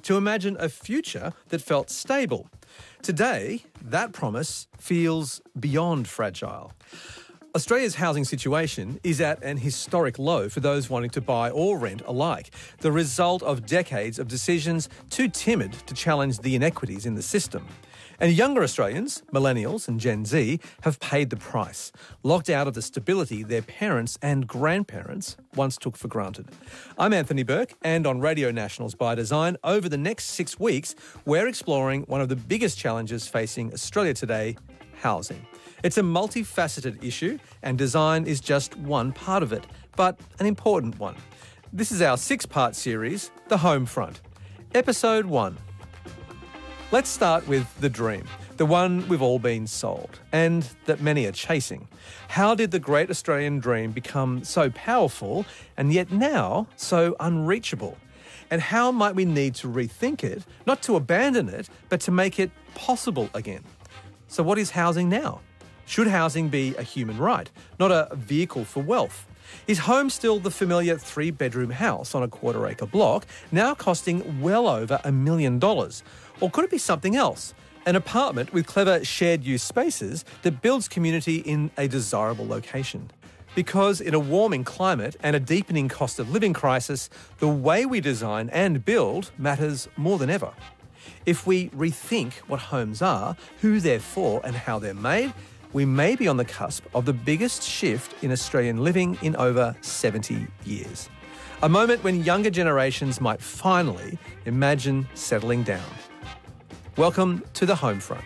to imagine a future that felt stable. Today, that promise feels beyond fragile. Australia's housing situation is at an historic low for those wanting to buy or rent alike, the result of decades of decisions too timid to challenge the inequities in the system. And younger Australians, millennials and Gen Z, have paid the price, locked out of the stability their parents and grandparents once took for granted. I'm Anthony Burke, and on Radio National's By Design, over the next 6 weeks, we're exploring one of the biggest challenges facing Australia today, housing. It's a multifaceted issue, and design is just one part of it, but an important one. This is our 6-part series, The Home Front. Episode 1. Let's start with the dream, the one we've all been sold, and that many are chasing. How did the great Australian dream become so powerful, and yet now so unreachable? And how might we need to rethink it, not to abandon it, but to make it possible again? So what is housing now? Should housing be a human right, not a vehicle for wealth? Is home still the familiar 3-bedroom house on a quarter-acre block, now costing well over $1 million? Or could it be something else? An apartment with clever shared-use spaces that builds community in a desirable location. Because in a warming climate and a deepening cost of living crisis, the way we design and build matters more than ever. If we rethink what homes are, who they're for and how they're made, we may be on the cusp of the biggest shift in Australian living in over 70 years. A moment when younger generations might finally imagine settling down. Welcome to the Home Front.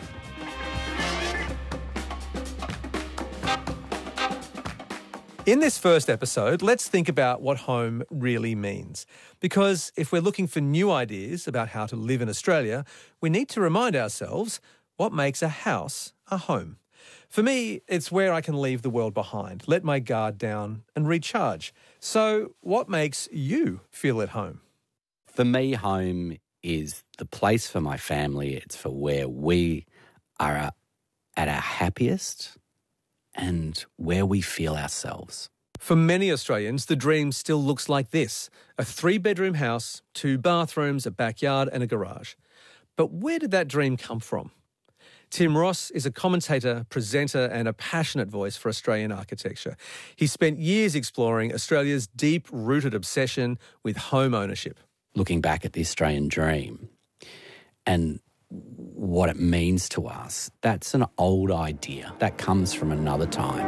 In this first episode, let's think about what home really means. Because if we're looking for new ideas about how to live in Australia, we need to remind ourselves what makes a house a home. For me, it's where I can leave the world behind, let my guard down and recharge. So what makes you feel at home? For me, home is the place for my family. It's for where we are at our happiest and where we feel ourselves. For many Australians, the dream still looks like this: a 3-bedroom house, 2 bathrooms, a backyard and a garage. But where did that dream come from? Tim Ross is a commentator, presenter and a passionate voice for Australian architecture. He spent years exploring Australia's deep-rooted obsession with home ownership. Looking back at the Australian dream and what it means to us, that's an old idea. That comes from another time.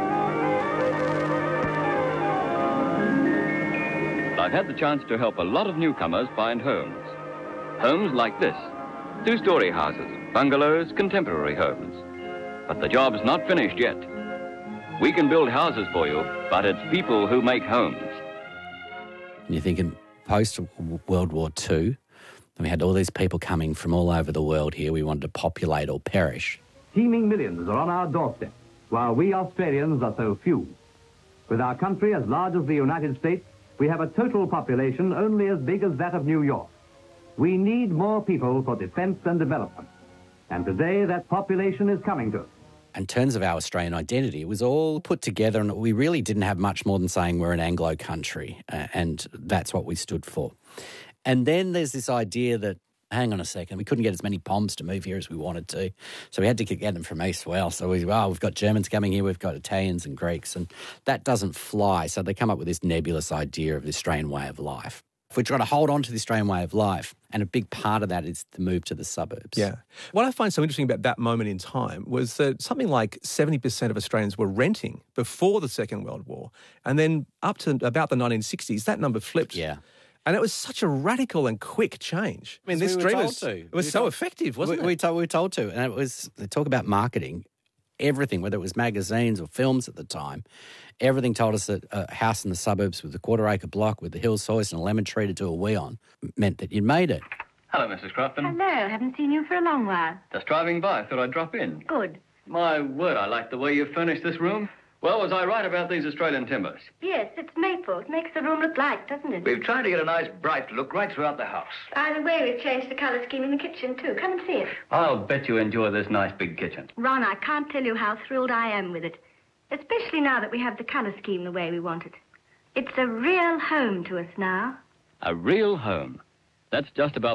I've had the chance to help a lot of newcomers find homes. Homes like this: 2-story houses, bungalows, contemporary homes. But the job's not finished yet. We can build houses for you, but it's people who make homes. You're thinking post-World War II, and we had all these people coming from all over the world here. We wanted to populate or perish. Teeming millions are on our doorstep, while we Australians are so few. With our country as large as the United States, we have a total population only as big as that of New York. We need more people for defence and development. And today, that population is coming to us. In terms of our Australian identity, it was all put together, and we really didn't have much more than saying we're an Anglo country, and that's what we stood for. And then there's this idea that, hang on a second, we couldn't get as many Poms to move here as we wanted to, so we had to get them from east. Well, so we've got Germans coming here, we've got Italians and Greeks, and that doesn't fly. So they come up with this nebulous idea of the Australian way of life. If we're trying to hold on to the Australian way of life, and a big part of that is the move to the suburbs. Yeah. What I find so interesting about that moment in time was that something like 70% of Australians were renting before the Second World War. And then up to about the 1960s, that number flipped. Yeah. And it was such a radical and quick change. I mean, this dream was so effective, wasn't it? We were told to. And it was, they talk about marketing, everything, whether it was magazines or films at the time, everything told us that a house in the suburbs with a quarter-acre block with the hills hoist and a lemon tree to do a wee on meant that you'd made it. Hello, Mrs. Crofton. Hello, haven't seen you for a long while. Just driving by, thought I'd drop in. Good. My word, I like the way you furnished this room. Well, was I right about these Australian timbers? Yes, it's maple. It makes the room look light, doesn't it? We've tried to get a nice bright look right throughout the house. By the way, we've changed the colour scheme in the kitchen, too. Come and see it. I'll bet you enjoy this nice big kitchen. Ron, I can't tell you how thrilled I am with it. Especially now that we have the colour scheme the way we want it. It's a real home to us now. A real home. That's just about